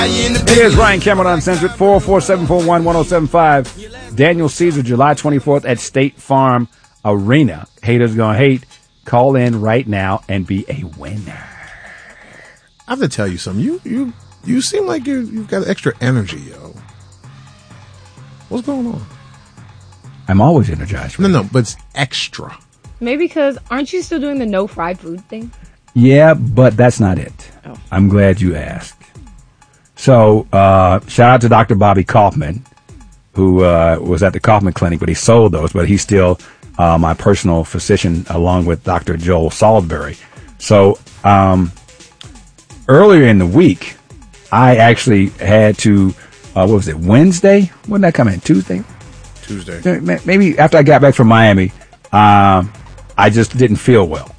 It is Ryan Cameron Uncensored, 447411075. Daniel Caesar, July 24th at State Farm Arena. Haters gonna hate. Call in right now and be a winner. I have to tell you something. You seem like you've got extra energy, yo. What's going on? I'm always energized. Right? No, but it's extra. Maybe because aren't you still doing the no fried food thing? Yeah, but that's not it. Oh. I'm glad you asked. So, shout out to Dr. Bobby Kaufman, who was at the Kaufman Clinic, but he sold those, but he's still my personal physician along with Dr. Joel Salisbury. So, earlier in the week, I actually had to, Wednesday? When did that come in? Tuesday? Maybe after I got back from Miami, I just didn't feel well.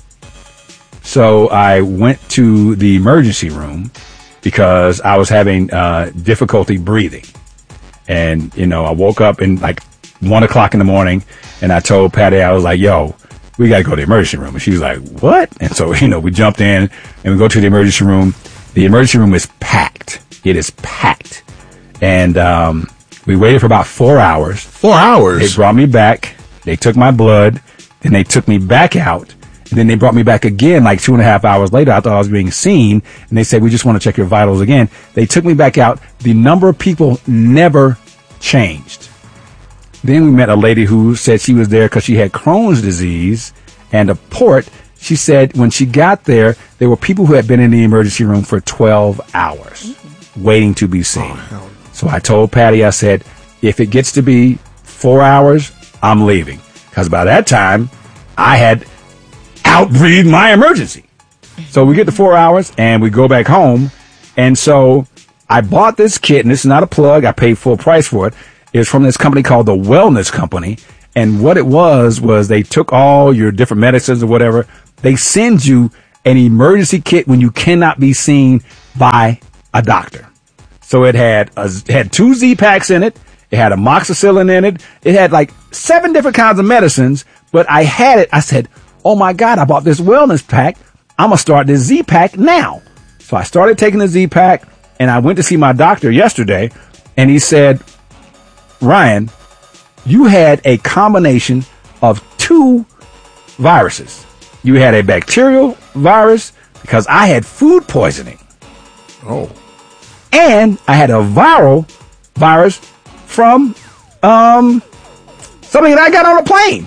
So I went to the emergency room because I was having difficulty breathing. And, I woke up in like 1 o'clock in the morning and I told Patty, I was like, yo, we got to go to the emergency room. And she was like, what? And so, we jumped in and we go to the emergency room. The emergency room is packed. It is packed. And we waited for about 4 hours. 4 hours? They brought me back. They took my blood. Then they took me back out. And then they brought me back again like 2.5 hours later. I thought I was being seen. And they said, we just want to check your vitals again. They took me back out. The number of people never changed. Then we met a lady who said she was there because she had Crohn's disease and a port. She said when she got there, there were people who had been in the emergency room for 12 hours waiting to be seen. Oh, so I told Patty, I said, if it gets to be 4 hours, I'm leaving. Because by that time, I had outbreathed my emergency. So we get to 4 hours and we go back home. And so I bought this kit, and this is not a plug. I paid full price for it. It's from this company called the Wellness Company. And what it was they took all your different medicines or whatever. They send you an emergency kit when you cannot be seen by a doctor. So it had 2 Z-Packs in it. It had amoxicillin in it. It had like 7 different kinds of medicines, but I had it. I said, oh my God, I bought this wellness pack. I'm going to start this Z-Pack now. So I started taking the Z-Pack and I went to see my doctor yesterday and he said, Ryan, you had a combination of 2 viruses. You had a bacterial virus because I had food poisoning. Oh. And I had a viral virus from something that I got on a plane.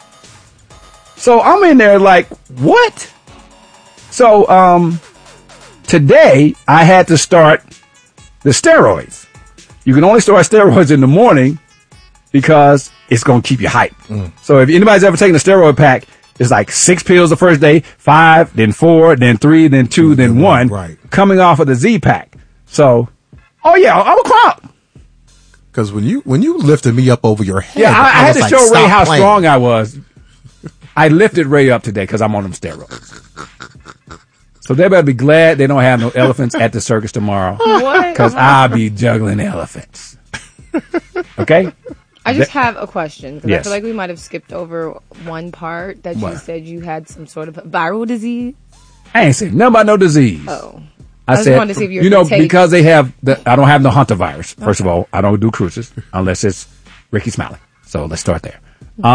So I'm in there like, what? So today I had to start the steroids. You can only start steroids in the morning because it's going to keep you hyped. So if anybody's ever taken a steroid pack, it's like 6 pills the first day, 5, then 4, then 3, then 2, then 1. Right. Coming off of the Z-Pack. So, oh yeah, I'm a crop. Because when you lifted me up over your head, Yeah, I had to was show like, Ray how stop playing. strong I was. I lifted Ray up today because I'm on them steroids. So they better be glad they don't have no elephants at the circus tomorrow. What? Because I'll be juggling elephants. Okay? I just have a question because I Yes. feel like we might have skipped over one part that What? you said you had some sort of viral disease. I ain't saying nothing about no disease. Oh. I just said, wanted to see if you were contagious. because they have I don't have no Hunter virus. First of all, I don't do cruises unless it's Ricky Smiley. So let's start there.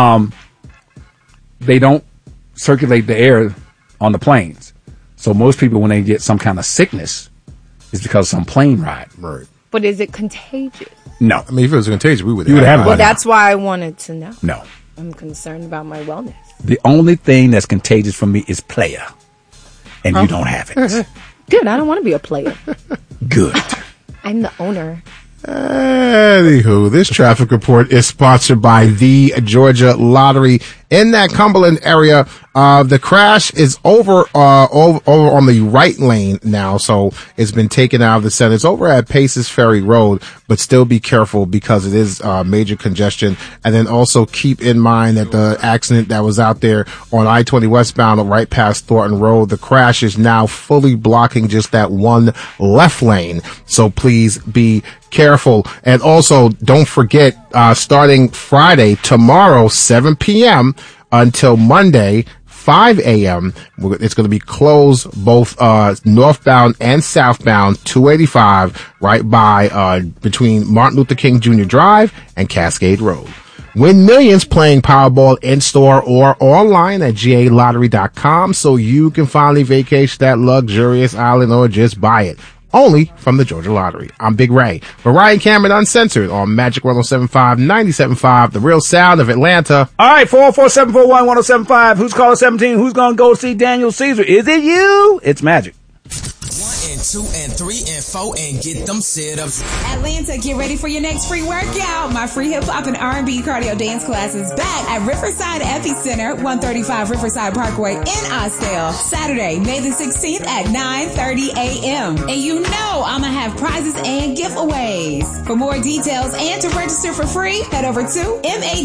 They don't circulate the air on the planes. So most people, when they get some kind of sickness, it's because of some plane ride. Right. But is it contagious? No. I mean, if it was contagious, we would You would have it. Well, by now. that's why I wanted to know. No. I'm concerned about my wellness. The only thing that's contagious for me is player. And you don't have it. Dude, I don't want to be a player. Good. I'm the owner. Anywho, this traffic report is sponsored by the Georgia Lottery. In that Cumberland area, the crash is over on the right lane now, so it's been taken out of the center. It's over at Paces Ferry Road, but still be careful because it is major congestion. And then also keep in mind that the accident that was out there on I-20 westbound right past Thornton Road, the crash is now fully blocking just that one left lane. So please be careful. And also don't forget, starting Friday, tomorrow, 7 p.m. until Monday, 5 a.m. It's going to be closed both northbound and southbound 285 right by between Martin Luther King Jr. Drive and Cascade Road. Win millions playing Powerball in-store or online at GALottery.com so you can finally vacation that luxurious island or just buy it. Only from the Georgia Lottery. I'm Big Ray. For Ryan Cameron Uncensored on Magic 107.5, 97.5, the real sound of Atlanta. All right, 447411075. Who's caller 17? Who's going to go see Daniel Caesar? Is it you? It's Magic. 1 and 2 and 3 and 4 and get them sit-ups. Atlanta, get ready for your next free workout. My free hip-hop and R&B cardio dance class is back at Riverside Epicenter, 135 Riverside Parkway in Austell. Saturday, May the 16th at 9:30 a.m. And you know I'm going to have prizes and giveaways. For more details and to register for free, head over to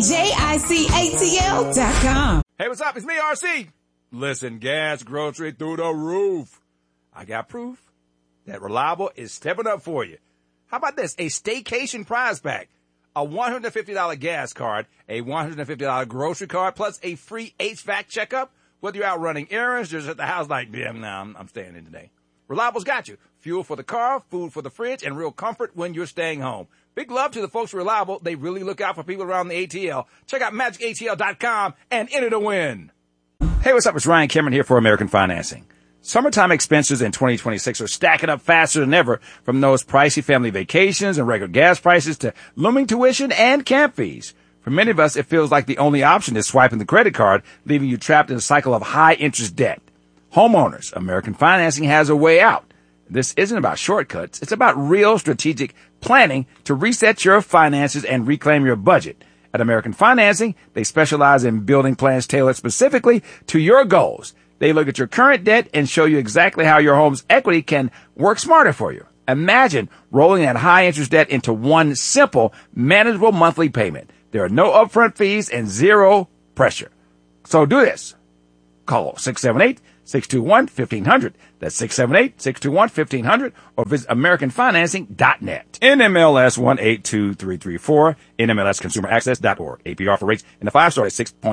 MAJICATL.com. Hey, what's up? It's me, RC. Listen, gas, grocery through the roof. I got proof that Reliable is stepping up for you. How about this? A staycation prize pack, a $150 gas card, a $150 grocery card, plus a free HVAC checkup. Whether you're out running errands, just at the house like, yeah, I'm staying in today. Reliable's got you. Fuel for the car, food for the fridge, and real comfort when you're staying home. Big love to the folks at Reliable. They really look out for people around the ATL. Check out MagicATL.com and enter to win. Hey, what's up? It's Ryan Cameron here for American Financing. Summertime expenses in 2026 are stacking up faster than ever, from those pricey family vacations and regular gas prices to looming tuition and camp fees. For many of us, it feels like the only option is swiping the credit card, leaving you trapped in a cycle of high-interest debt. Homeowners, American Financing has a way out. This isn't about shortcuts. It's about real strategic planning to reset your finances and reclaim your budget. At American Financing, they specialize in building plans tailored specifically to your goals. They look at your current debt and show you exactly how your home's equity can work smarter for you. Imagine rolling that high-interest debt into one simple, manageable monthly payment. There are no upfront fees and zero pressure. So do this. Call 678-621-1500. That's 678-621-1500 or visit AmericanFinancing.net. NMLS 182334, NMLSConsumerAccess.org. APR for rates in the 5-star at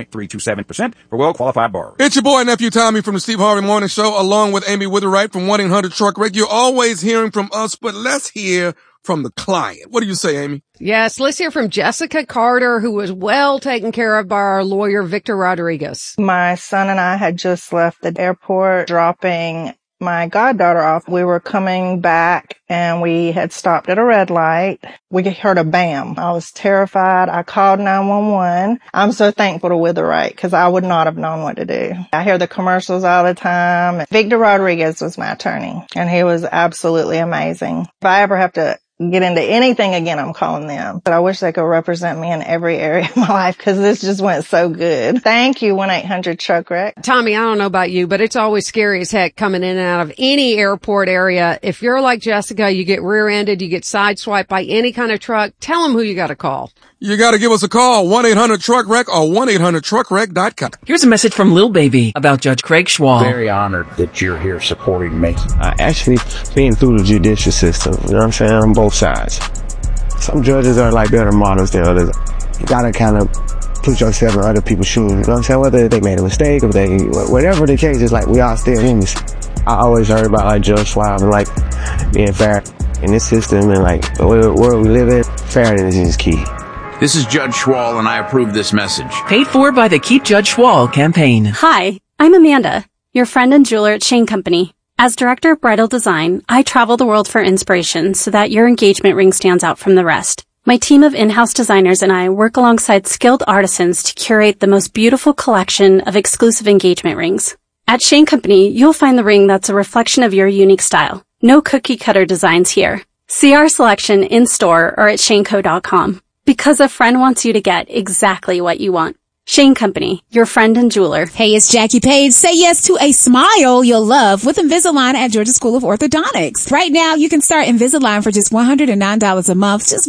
6.327% for well-qualified borrowers. It's your boy, Nephew Tommy from the Steve Harvey Morning Show, along with Amy Witherite from 1-800-TRUCK-WRECK. You're always hearing from us, but let's hear from the client. What do you say, Amy? Yes, let's hear from Jessica Carter, who was well taken care of by our lawyer, Victor Rodriguez. My son and I had just left the airport dropping my goddaughter off. We were coming back and we had stopped at a red light. We heard a bam. I was terrified. I called 911. I'm so thankful to Witherite because I would not have known what to do. I hear the commercials all the time. Victor Rodriguez was my attorney and he was absolutely amazing. If I ever have to get into anything again, I'm calling them. But I wish they could represent me in every area of my life because this just went so good. Thank you, 1-800-TRUCK-WRECK. Tommy, I don't know about you, but it's always scary as heck coming in and out of any airport area. If you're like Jessica, you get rear-ended, you get sideswiped by any kind of truck, tell them who you got to call. You got to give us a call, 1-800-TRUCK-WRECK or 1-800-TRUCKWRECK.com. Here's a message from Lil Baby about Judge Craig Schwal. Very honored that you're here supporting me. Actually, being through the judicial system, you know what I'm saying, on both sides. Some judges are like better models than others. You got to kind of put yourself in other people's shoes, you know what I'm saying? Whether they made a mistake or whatever the case is, like, we all still humans. I always heard about, like, Judge Schwal and, like, being fair in this system and, like, the world we live in. Fairness is key. This is Judge Schwal, and I approve this message. Paid for by the Keep Judge Schwal campaign. Hi, I'm Amanda, your friend and jeweler at Shane Company. As director of bridal design, I travel the world for inspiration so that your engagement ring stands out from the rest. My team of in-house designers and I work alongside skilled artisans to curate the most beautiful collection of exclusive engagement rings. At Shane Company, you'll find the ring that's a reflection of your unique style. No cookie-cutter designs here. See our selection in-store or at shaneco.com. Because a friend wants you to get exactly what you want. Shane Company, your friend and jeweler. Hey, it's Jackie Page. Say yes to a smile you'll love with Invisalign at Georgia School of Orthodontics. Right now, you can start Invisalign for just $109 a month. Just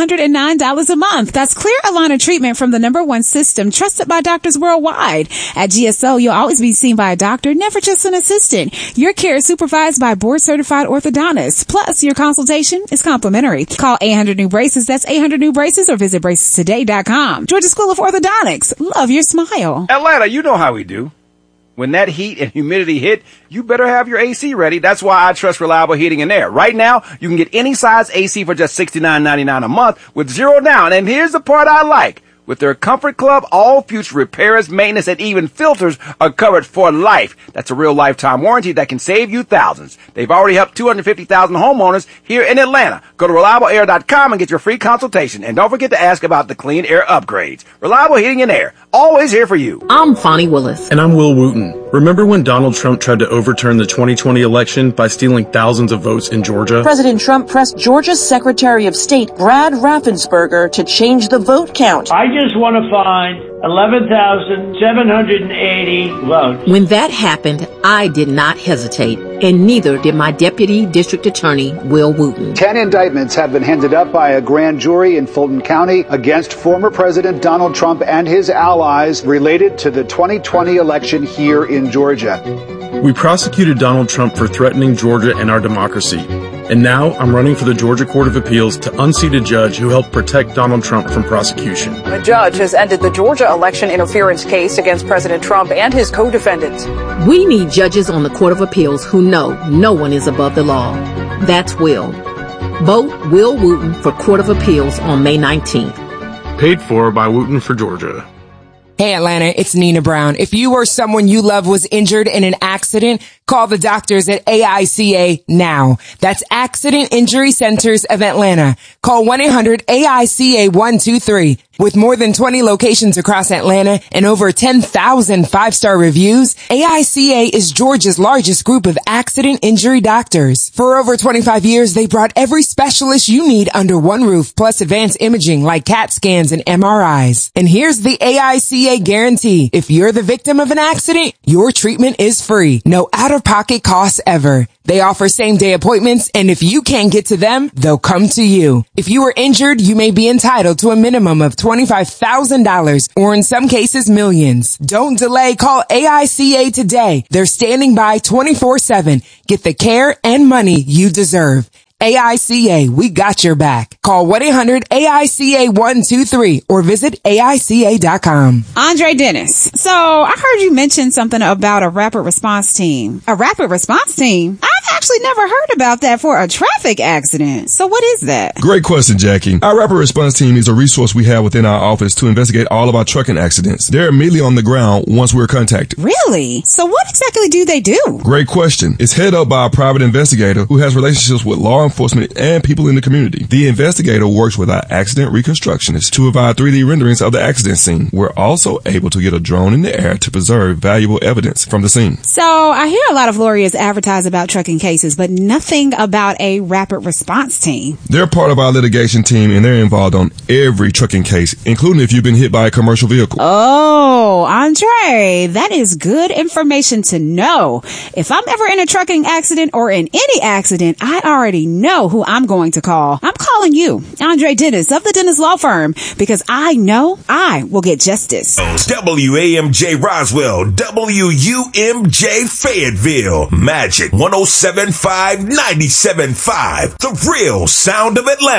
$109 a month. That's clear aligner treatment from the #1 system trusted by doctors worldwide. At GSO, you'll always be seen by a doctor, never just an assistant. Your care is supervised by board-certified orthodontists. Plus, your consultation is complimentary. Call 800-NEW-BRACES. That's 800-NEW-BRACES or visit bracestoday.com. Georgia School of Orthodontics. Love your smile. Atlanta, you know how we do. When that heat and humidity hit, you better have your AC ready. That's why I trust Reliable Heating and Air. Right now, you can get any size AC for just $69.99 a month with zero down. And here's the part I like. With their Comfort Club, all future repairs, maintenance, and even filters are covered for life. That's a real lifetime warranty that can save you thousands. They've already helped 250,000 homeowners here in Atlanta. Go to ReliableAir.com and get your free consultation. And don't forget to ask about the clean air upgrades. Reliable Heating and Air, always here for you. I'm Fonnie Willis. And I'm Will Wooten. Remember when Donald Trump tried to overturn the 2020 election by stealing thousands of votes in Georgia? President Trump pressed Georgia's Secretary of State, Brad Raffensperger, to change the vote count. I just want to find 11,780 votes. When that happened, I did not hesitate, and neither did my Deputy District Attorney, Will Wooten. 10 indictments have been handed up by a grand jury in Fulton County against former President Donald Trump and his allies related to the 2020 election here in Georgia. We prosecuted Donald Trump for threatening Georgia and our democracy. And now I'm running for the Georgia Court of Appeals to unseat a judge who helped protect Donald Trump from prosecution. A judge has ended the Georgia election interference case against President Trump and his co-defendants. We need judges on the Court of Appeals who know no one is above the law. That's Will. Vote Will Wooten for Court of Appeals on May 19th. Paid for by Wooten for Georgia. Hey Atlanta, it's Nina Brown. If you or someone you love was injured in an accident, call the doctors at AICA now. That's Accident Injury Centers of Atlanta. Call 1-800-AICA-123. With more than 20 locations across Atlanta and over 10,000 five-star reviews, AICA is Georgia's largest group of accident injury doctors. For over 25 years, they brought every specialist you need under one roof, plus advanced imaging like CAT scans and MRIs. And here's the AICA guarantee. If you're the victim of an accident, your treatment is free. No out-of-pocket costs ever. They offer same-day appointments, and if you can't get to them, they'll come to you. If you were injured, you may be entitled to a minimum of $25,000, or in some cases, millions. Don't delay. Call AICA today. They're standing by 24/7. Get the care and money you deserve. AICA, we got your back. Call 1-800-AICA-123 or visit AICA.com. Andre Dennis. So I heard you mention something about a rapid response team. A rapid response team? I've actually never heard about that for a traffic accident. So what is that? Great question, Jackie. Our rapid response team is a resource we have within our office to investigate all of our trucking accidents. They're immediately on the ground once we're contacted. Really? So what exactly do they do? Great question. It's headed up by a private investigator who has relationships with law enforcement and people in the community. The investigator works with our accident reconstructionists to provide 3D renderings of the accident scene. We're also able to get a drone in the air to preserve valuable evidence from the scene. So I hear a lot of lawyers advertise about trucking cases, but nothing about a rapid response team. They're part of our litigation team, and they're involved on every trucking case, including if you've been hit by a commercial vehicle. Oh, Andre, that is good information to know. If I'm ever in a trucking accident or in any accident, I already know who I'm going to call. I'm calling you, Andre Dennis of the Dennis Law Firm, because I know I will get justice. WAMJ Roswell, WUMJ Fayetteville, Magic 107.5, 97.5, the real sound of Atlanta.